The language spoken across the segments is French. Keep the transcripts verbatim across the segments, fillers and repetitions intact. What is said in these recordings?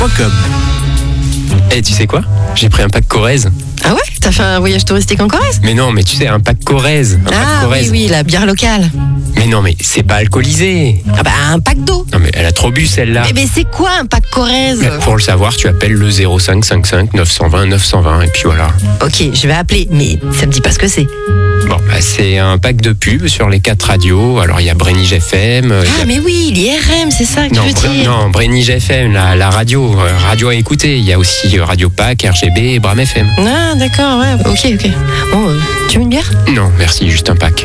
Eh, tu sais quoi? J'ai pris un pack Corrèze. Ah ouais? T'as fait un voyage touristique en Corrèze? Mais non, mais tu sais, un pack Corrèze. Un pack Ah Corrèze. oui, oui, la bière locale. Mais non, mais c'est pas alcoolisé. Ah bah un pack d'eau. Non, mais elle a trop bu celle-là. Eh ben c'est quoi un pack Corrèze? Mais pour le savoir, tu appelles le zéro cinq cinquante-cinq neuf cent vingt neuf cent vingt et puis voilà. Ok, je vais appeler, mais ça me dit pas ce que c'est. Bon, bah, c'est un pack de pubs sur les quatre radios. Alors, il y a Brénige F M. euh, il y Ah a- mais oui, l'I R M, c'est ça que Non, tu veux Br- dire? non, Brénige F M, la, la radio, euh, radio à écouter. Il y a aussi euh, Radio Pack, R G B et Bram F M. Ah d'accord, ouais, ok, ok. Bon, euh, tu veux une bière? Non, merci, juste un pack.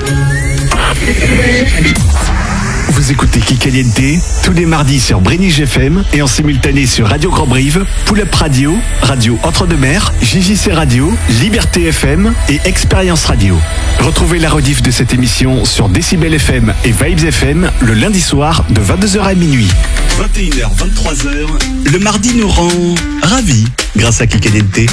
Vous écoutez Kikaliente tous les mardis sur Brénige F M et en simultané sur Radio Grand Brive, Pull Up Radio, Radio Entre-deux-Mers, J J C Radio, Liberté F M et Expérience Radio. Retrouvez la rediff de cette émission sur Décibel F M et Vibes F M le lundi soir de vingt-deux heures à minuit. vingt et une heures, vingt-trois heures, le mardi nous rend ravis grâce à Kikaliente.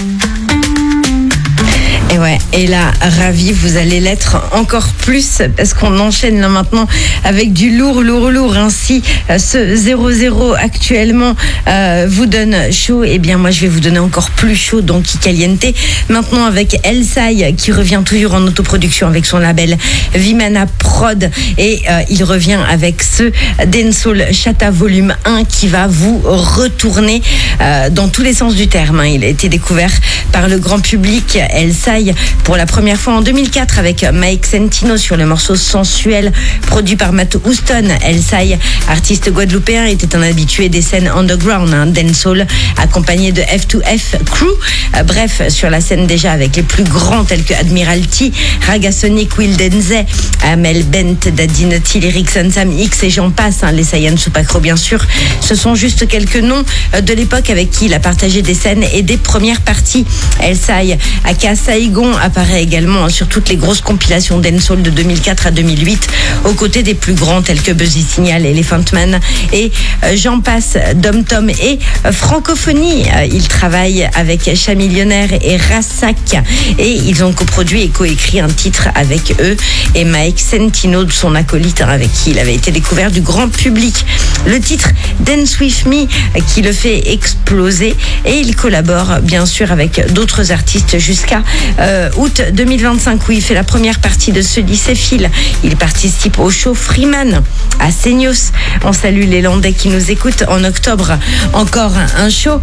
Et ouais, et là, ravi, vous allez l'être encore plus parce qu'on enchaîne là maintenant avec du lourd, lourd, lourd. Ainsi, euh, ce zéro zéro actuellement euh, vous donne chaud. Et bien, moi, je vais vous donner encore plus chaud dans Kikaliente. Maintenant, avec Elsai qui revient toujours en autoproduction avec son label Vimana Prod. Et euh, il revient avec ce Dancehall Chata Volume un qui va vous retourner euh, dans tous les sens du terme. Hein. Il a été découvert par le grand public. Elsai pour la première fois en deux mille quatre avec Mike Sentino sur le morceau Sensuel produit par Matt Houston. Elsai, artiste guadeloupéen, était un habitué des scènes underground, hein, dancehall, accompagné de F deux F Crew. Euh, bref, sur la scène déjà avec les plus grands tels que Admiralty, Ragasonic, Will Denze, Amel Bent, Daddy Nutty, Lyric Sam X et j'en passe, hein, les Saiyan Supacro bien sûr. Ce sont juste quelques noms euh, de l'époque avec qui il a partagé des scènes et des premières parties. Elsai, aka Saigon, apparaît également sur toutes les grosses compilations dancehall de deux mille quatre à deux mille huit, aux côtés des plus grands tels que Buzzy Signal, Elephant Man et euh, j'en passe, Dom Tom et euh, Francophonie. Euh, il travaille avec Chamillionnaire et Rassak et ils ont coproduit et coécrit un titre avec eux et Mike Sentino, son acolyte, hein, avec qui il avait été découvert du grand public. Le titre Dance With Me euh, qui le fait exploser et il collabore bien sûr avec d'autres artistes jusqu'à Euh, août deux mille vingt-cinq où il fait la première partie de ce lycée Phil. Il participe au show Freeman à Seignos. On salue les Landais qui nous écoutent. En octobre, encore un show.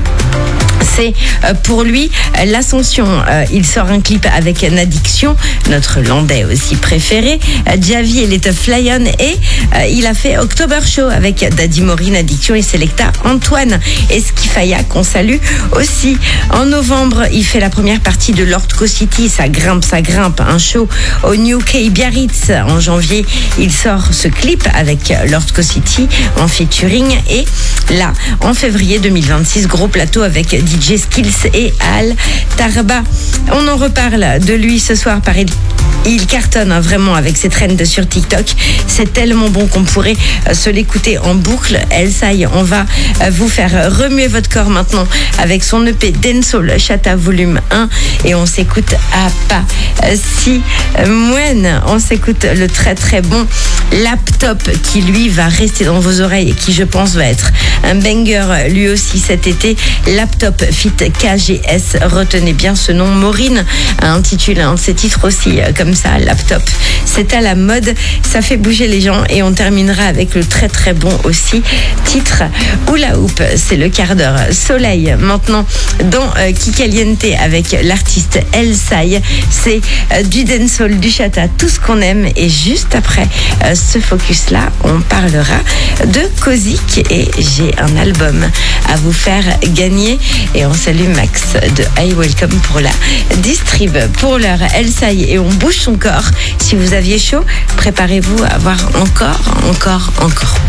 C'est pour lui l'ascension. Il sort un clip avec Nadiction, notre Landais aussi préféré, Javi et les Tough Lion, et il a fait October Show avec Daddy Mori, Nadiction et Selecta Antoine Esquifaya qu'on salue aussi. En novembre, il fait la première partie de Lord Co City, ça grimpe, ça grimpe, un show au New K Biarritz. En janvier, il sort ce clip avec Lord Co City en featuring et là, en février deux mille vingt-six, gros plateau avec D J Skills et Al Tarba. On en reparle de lui ce soir par il cartonne, hein, vraiment avec ses trends sur TikTok. C'est tellement bon qu'on pourrait euh, se l'écouter en boucle. Elsai, on va euh, vous faire remuer votre corps maintenant avec son E P Dancehall Chata Volume un et on s'écoute à pas euh, si euh, moine. On s'écoute le très très bon Laptop qui lui va rester dans vos oreilles et qui je pense va être un banger lui aussi cet été. Laptop fit K G S, retenez bien ce nom. Maureen a intitulé un de ses titres aussi euh, comme ça, Laptop. C'est à la mode, ça fait bouger les gens et on terminera avec le très très bon aussi titre Hula Hoop. C'est le quart d'heure soleil maintenant dans euh, Kikaliente avec l'artiste Elsai. C'est euh, du dancehall, du chata, tout ce qu'on aime et juste après euh, ce focus là on parlera de Kozik et j'ai un album à vous faire gagner et on salue Max de I Welcome pour la distrib. Pour l'heure, Elsai et on bouge son corps. Si vous aviez chaud, préparez-vous à avoir encore, encore, encore